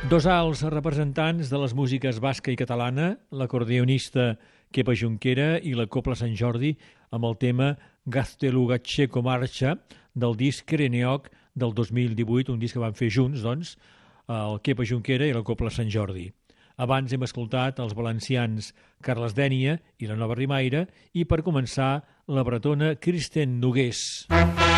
Dos alts representants de les músiques basca i catalana, l'acordeonista Kepa Junquera i la Copla Sant Jordi, amb el tema Gaztelugatxeko Marxa del disc Kereneok del 2018, un disc que van fer junts, doncs, el Kepa Junquera i la Copla Sant Jordi. Abans hem escoltat els valencians Carles Dénia i la Nova Rimaire i, per començar, la bretona Kristen Nogués.